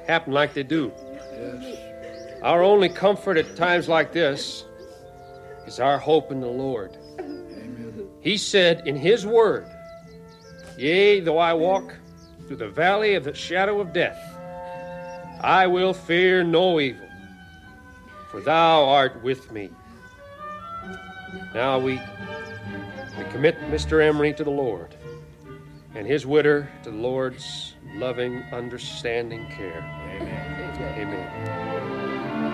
happen like they do. Yes. Our only comfort at times like this is our hope in the Lord. Amen. He said in his word, "Yea, though I walk through the valley of the shadow of death, I will fear no evil, for thou art with me." Now we commit Mr. Emery to the Lord and his widow to the Lord's loving, understanding care. Amen. Amen.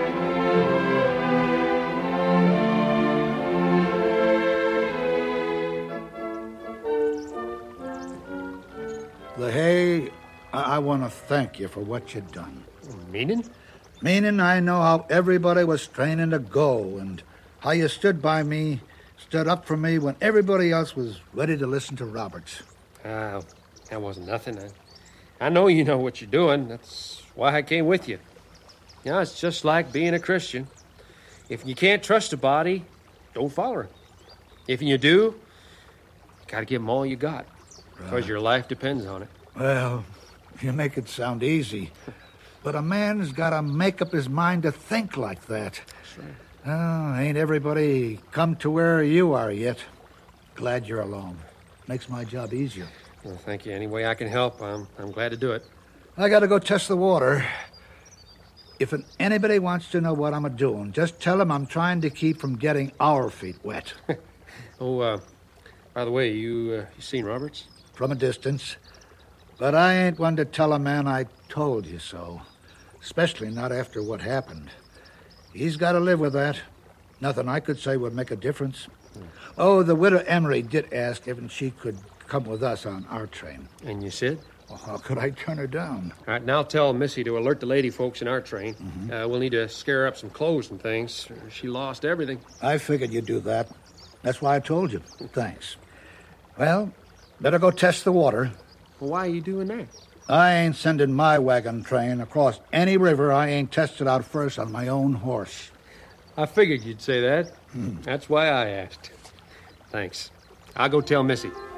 LaHaye, I want to thank you for what you've done. Meaning? Meaning I know how everybody was straining to go and how you stood by me, stood up for me when everybody else was ready to listen to Roberts. That wasn't nothing. I know you know what you're doing. That's why I came with you. You know, it's just like being a Christian. If you can't trust a body, don't follow her. If you do, you got to give them all you got, because your life depends on it. Well, you make it sound easy, but a man's got to make up his mind to think like that. That's right. Oh, ain't everybody come to where you are yet. Glad you're along. Makes my job easier. Well, thank you. Any way I can help, I'm glad to do it. I got to go test the water. If anybody wants to know what I'm a-doing, just tell them I'm trying to keep from getting our feet wet. Oh, by the way, you seen Roberts? From a distance. But I ain't one to tell a man I told you so. Especially not after what happened. He's got to live with that. Nothing I could say would make a difference. Oh, the widow Emery did ask if she could come with us on our train. And you said? Well, how could I turn her down? All right, now tell Missy to alert the lady folks in our train. We'll need to scare her up some clothes and things. She lost everything. I figured you'd do that. That's why I told you. Thanks. Well, better go test the water. Well, why are you doing that? I ain't sending my wagon train across any river I ain't tested out first on my own horse. I figured you'd say that. That's why I asked. Thanks. I'll go tell Missy.